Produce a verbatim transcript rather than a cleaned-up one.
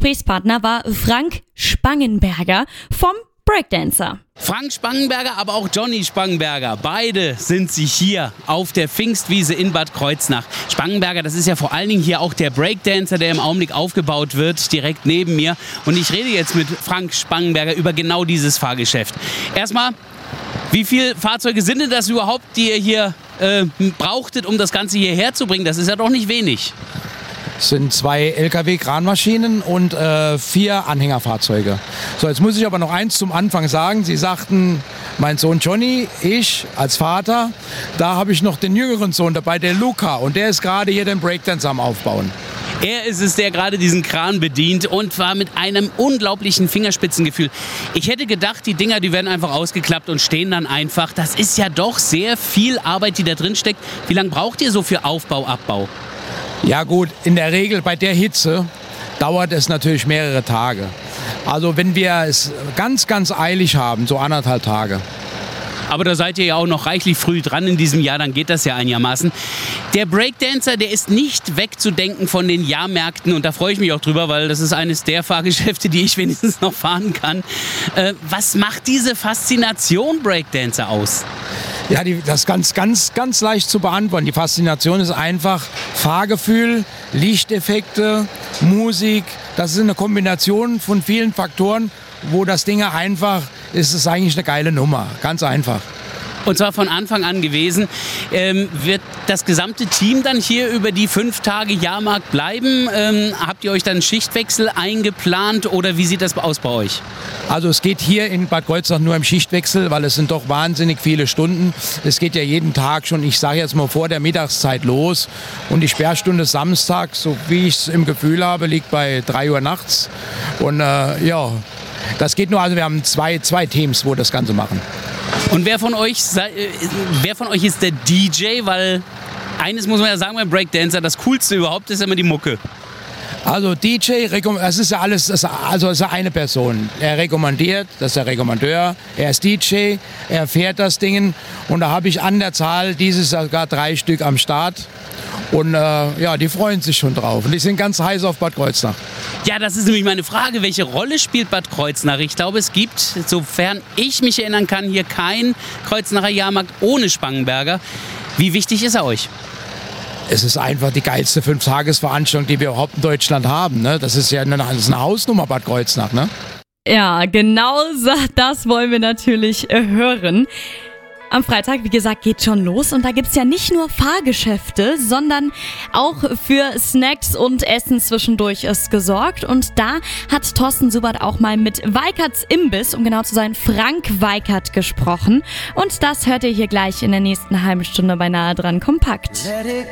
Gesprächspartner war Frank Spangenberger vom Breakdancer. Frank Spangenberger, aber auch Johnny Spangenberger. Beide sind sie hier auf der Pfingstwiese in Bad Kreuznach. Spangenberger, das ist ja vor allen Dingen hier auch der Breakdancer, der im Augenblick aufgebaut wird, direkt neben mir. Und ich rede jetzt mit Frank Spangenberger über genau dieses Fahrgeschäft. Erstmal, wie viele Fahrzeuge sind denn das überhaupt, die ihr hier äh, brauchtet, um das Ganze hierher zu bringen? Das ist ja doch nicht wenig. Es sind zwei L K W-Kranmaschinen und äh, vier Anhängerfahrzeuge. So, jetzt muss ich aber noch eins zum Anfang sagen. Sie sagten, mein Sohn Johnny, ich als Vater, da habe ich noch den jüngeren Sohn dabei, der Luca. Und der ist gerade hier den Breakdance am Aufbauen. Er ist es, der gerade diesen Kran bedient und war mit einem unglaublichen Fingerspitzengefühl. Ich hätte gedacht, die Dinger, die werden einfach ausgeklappt und stehen dann einfach. Das ist ja doch sehr viel Arbeit, die da drin steckt. Wie lange braucht ihr so für Aufbau, Abbau? Ja gut, in der Regel bei der Hitze dauert es natürlich mehrere Tage. Also wenn wir es ganz, ganz eilig haben, so anderthalb Tage. Aber da seid ihr ja auch noch reichlich früh dran in diesem Jahr, dann geht das ja einigermaßen. Der Breakdancer, der ist nicht wegzudenken von den Jahrmärkten und da freue ich mich auch drüber, weil das ist eines der Fahrgeschäfte, die ich wenigstens noch fahren kann. Äh, was macht diese Faszination Breakdancer aus? Ja, die, das ist ganz, ganz, ganz leicht zu beantworten. Die Faszination ist einfach Fahrgefühl, Lichteffekte, Musik. Das ist eine Kombination von vielen Faktoren, wo das Ding einfach, ist es eigentlich eine geile Nummer. Ganz einfach. Und zwar von Anfang an gewesen. Ähm, wird das gesamte Team dann hier über die fünf Tage Jahrmarkt bleiben? Ähm, habt ihr euch dann Schichtwechsel eingeplant oder wie sieht das aus bei euch? Also es geht hier in Bad Kreuznach nur im Schichtwechsel, weil es sind doch wahnsinnig viele Stunden. Es geht ja jeden Tag schon, ich sage jetzt mal vor der Mittagszeit los. Und die Sperrstunde Samstag, so wie ich es im Gefühl habe, liegt bei drei Uhr nachts. Und äh, ja, das geht nur, also wir haben zwei, zwei Teams, wo das Ganze machen. Und wer von euch, wer von euch ist der D J? Weil eines muss man ja sagen beim Breakdancer, das Coolste überhaupt ist immer die Mucke. Also D J, das ist ja alles, das, also ist ja eine Person. Er rekommandiert, das ist der Rekommandeur. Er ist D J, er fährt das Ding. Und da habe ich an der Zahl dieses Jahr sogar drei Stück am Start. Und äh, ja, die freuen sich schon drauf. Und die sind ganz heiß auf Bad Kreuznach. Ja, das ist nämlich meine Frage. Welche Rolle spielt Bad Kreuznach? Ich glaube, es gibt, sofern ich mich erinnern kann, hier kein Kreuznacher Jahrmarkt ohne Spangenberger. Wie wichtig ist er euch? Es ist einfach die geilste Fünf-Tages-Veranstaltung, die wir überhaupt in Deutschland haben. Ne? Das ist ja eine, das ist eine Hausnummer, Bad Kreuznach. Ne? Ja, genau das wollen wir natürlich hören. Am Freitag, wie gesagt, geht schon los und da gibt's ja nicht nur Fahrgeschäfte, sondern auch für Snacks und Essen zwischendurch ist gesorgt. Und da hat Thorsten Subert auch mal mit Weikerts Imbiss, um genau zu sein, Frank Weikert, gesprochen. Und das hört ihr hier gleich in der nächsten halben Stunde bei Nahe dran kompakt.